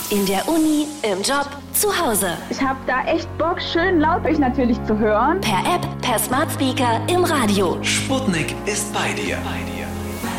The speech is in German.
In der Uni, im Job, zu Hause. Ich habe da echt Bock, schön laut euch natürlich zu hören. Per App, per Smart Speaker, im Radio. Sputnik ist bei dir.